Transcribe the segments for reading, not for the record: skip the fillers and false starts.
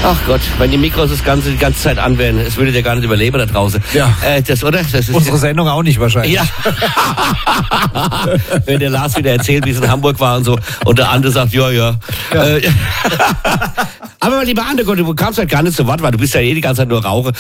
Ach Gott, wenn die Mikros die ganze Zeit an wären, es würde der gar nicht überleben da draußen. Ja. Das ist unsere Sendung auch nicht wahrscheinlich. Ja. Wenn der Lars wieder erzählt, wie es in Hamburg war und so, und der andere sagt, ja. Aber lieber Ande, du kamst halt gar nicht zu Wort, weil du bist ja die ganze Zeit nur Rauche.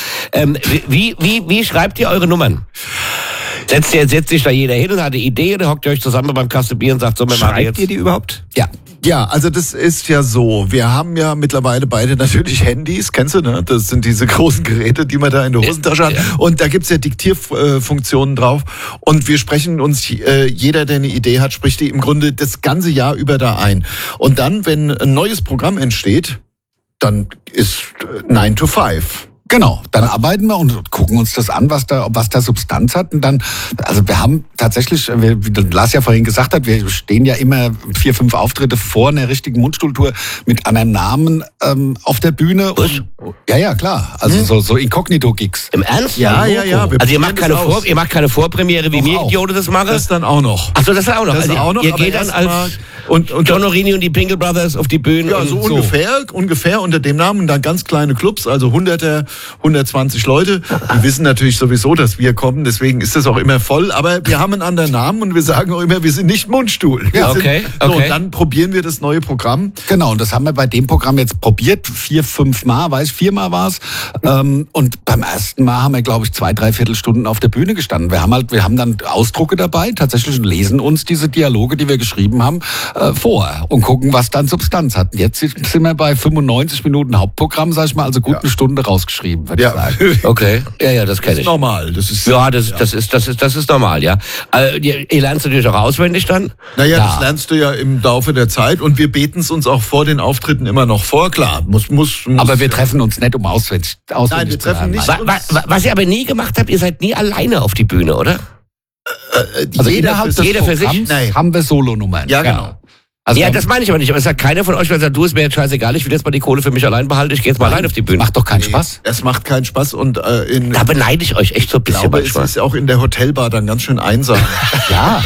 Wie schreibt ihr eure Nummern? Setzt sich da jeder hin und hat eine Idee oder hockt ihr euch zusammen beim Kasten Bier und sagt, so, wir machen jetzt. Schreibt ihr die überhaupt? Ja. Ja, also das ist ja so. Wir haben ja mittlerweile beide natürlich Handys, kennst du, ne? Das sind diese großen Geräte, die man da in der Hosentasche hat. Und da gibt's ja Diktierfunktionen drauf. Und wir sprechen uns, jeder, der eine Idee hat, spricht die im Grunde das ganze Jahr über da ein. Und dann, wenn ein neues Programm entsteht, dann ist 9 to 5. Genau, dann arbeiten wir und gucken uns das an, was da Substanz hat. Und dann, also wir haben tatsächlich, wie Lars ja vorhin gesagt hat, wir stehen ja immer 4, 5 Auftritte vor einer richtigen Mundstuhltour mit einem Namen auf der Bühne. Und, ja, klar. Also so Inkognito-Gigs. Im Ernst? Ja. Also ihr macht keine Vorpremiere, wie mir Idioten das machen? Das dann auch noch. Ach so, das dann auch noch. Das also auch noch, ihr geht dann als John Orini und die Pinkel Brothers auf die Bühne. Ja, und so ungefähr unter dem Namen. Und dann ganz kleine Clubs, also 120 Leute. Die wissen natürlich sowieso, dass wir kommen, deswegen ist das auch immer voll. Aber wir haben einen anderen Namen und wir sagen auch immer, wir sind nicht Mundstuhl. Okay. So, und dann probieren wir das neue Programm. Genau, und das haben wir bei dem Programm jetzt probiert, 4, 5 Mal, 4 Mal war es. Und beim ersten Mal haben wir, glaube ich, 2-3 Stunden auf der Bühne gestanden. Wir haben dann Ausdrucke dabei, tatsächlich, und lesen uns diese Dialoge, die wir geschrieben haben, vor und gucken, was dann Substanz hat. Jetzt sind wir bei 95 Minuten Hauptprogramm, sag ich mal, also gut eine Stunde rausgeschrieben, würde ich sagen. Okay, ja, das kenne ich. Normal. Das ist normal, ja. Ihr lernt natürlich auch auswendig dann? Naja, das lernst du ja im Laufe der Zeit und wir beten es uns auch vor den Auftritten immer noch vor, klar. Aber wir treffen uns nicht, um auswendig Nein, wir treffen nicht. Was ihr aber nie gemacht habt, ihr seid nie alleine auf die Bühne, oder? Also jeder für sich haben wir Solonummern. Ja, genau. Also das meine ich aber nicht. Aber es sagt keiner von euch, weil sagt, du, ist mir jetzt scheißegal, ich will jetzt mal die Kohle für mich allein behalten, ich gehe jetzt mal allein auf die Bühne. Macht doch keinen Spaß. Es macht keinen Spaß und da beneide ich euch echt so ein bisschen manchmal. Es ist auch in der Hotelbar dann ganz schön einsam. Ja.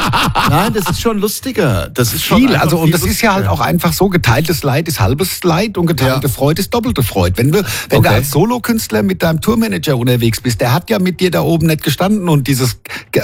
Das ist schon lustiger. Das ist schon viel. Also und das ist ja halt auch einfach so, geteiltes Leid ist halbes Leid und geteilte Freude ist doppelte Freude. Wenn du als Solokünstler mit deinem Tourmanager unterwegs bist, der hat ja mit dir da oben nicht gestanden und dieses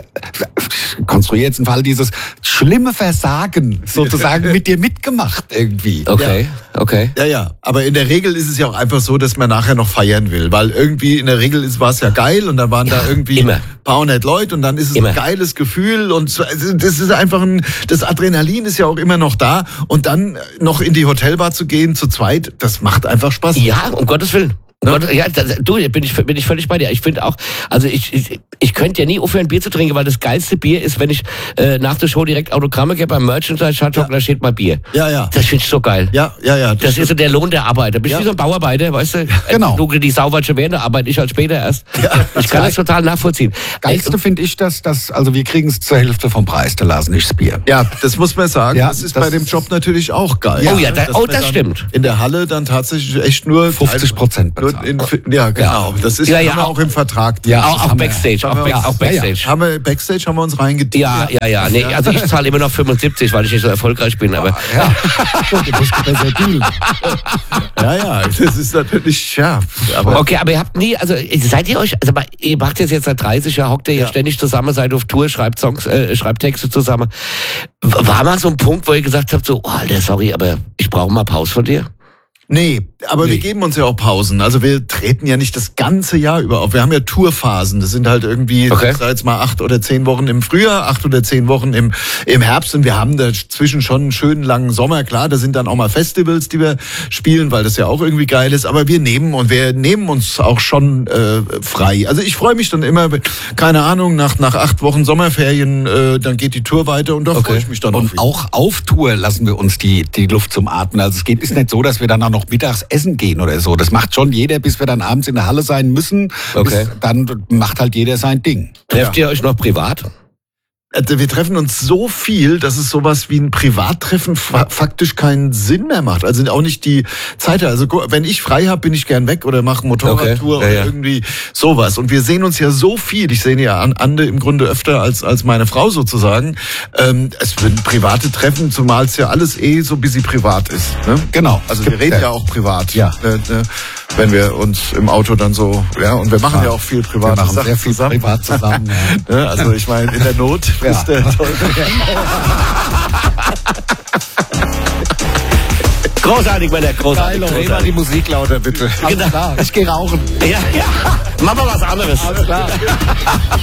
konstruiert jetzt einen Fall, dieses schlimme Versagen sozusagen mit dir mitgemacht irgendwie. Okay. Ja. Aber in der Regel ist es ja auch einfach so, dass man nachher noch feiern will, weil irgendwie in der Regel war es ja geil und dann waren da irgendwie ein paar hundert Leute und dann ist es ein geiles Gefühl und das ist einfach das Adrenalin ist ja auch immer noch da und dann noch in die Hotelbar zu gehen zu zweit, das macht einfach Spaß. Ja, um Gottes Willen. Ja, bin ich völlig bei dir. Ich finde auch, also ich könnte ja nie aufhören, Bier zu trinken, weil das geilste Bier ist, wenn ich nach der Show direkt Autogramme gebe beim Merchandise-Shop, da steht mal Bier. Ja. Das finde ich so geil. Ja. Das ist so der Lohn der Arbeit. Da bist du wie so ein Bauarbeiter, weißt du? Genau. Du die Sau schon während der Arbeit, ich halt später erst. Ja. Ich kann das total nachvollziehen. Geilste finde ich, also wir kriegen es zur Hälfte vom Preis, der Lars nicht das Bier. Ja, das muss man sagen. Ja, das ist bei dem Job natürlich auch geil. Das stimmt. In der Halle dann tatsächlich echt nur 50% bezahlt. Ja, genau. Das ist auch im Vertrag. Ja, auch Backstage. Auch Backstage. Haben wir uns reingedient. Ja. Nee, also ich zahle immer noch 75, weil ich nicht so erfolgreich bin. Aber Ja, das ist natürlich scharf. Okay, aber ihr habt nie, also seid ihr euch, also ihr macht jetzt seit 30 Jahren, hockt ihr jetzt ständig zusammen, seid auf Tour, schreibt Songs, schreibt Texte zusammen. War mal so ein Punkt, wo ihr gesagt habt, so, Alter, sorry, aber ich brauche mal Pause von dir? Nee, aber wir geben uns ja auch Pausen. Also wir treten ja nicht das ganze Jahr über auf. Wir haben ja Tourphasen. Das sind halt irgendwie, ich sag jetzt mal 8 oder 10 Wochen im Frühjahr, 8 oder 10 Wochen im Herbst. Und wir haben dazwischen schon einen schönen langen Sommer. Klar, da sind dann auch mal Festivals, die wir spielen, weil das ja auch irgendwie geil ist. Aber wir nehmen uns auch schon frei. Also ich freue mich dann immer, keine Ahnung, nach 8 Wochen Sommerferien, dann geht die Tour weiter und da freue ich mich dann und auch auf Tour lassen wir uns die Luft zum Atmen. Also es ist nicht so, dass wir dann auch noch mittags essen gehen oder so. Das macht schon jeder, bis wir dann abends in der Halle sein müssen. Dann macht halt jeder sein Ding. Trefft ihr euch noch privat? wir treffen uns so viel, dass es sowas wie ein Privattreffen faktisch keinen Sinn mehr macht. Also auch nicht die Zeit. Also wenn ich frei habe, bin ich gern weg oder mache Motorradtour oder irgendwie sowas. Und wir sehen uns ja so viel. Ich sehe ja Ande im Grunde öfter als meine Frau sozusagen. Es sind private Treffen, zumal es ja alles so ein bisschen privat ist. Ne? Genau. Also wir reden ja auch privat. Ja. Wenn wir uns im Auto dann so, und wir machen ja auch viel privat. Wir machen sehr viel privat zusammen. Ja. Also ich meine, in der Not ist der Teufel. Großartig, Männer, großartig. Dreh mal die Musik lauter, bitte. Genau. Ich gehe rauchen. Ja. Machen wir was anderes. Alles klar.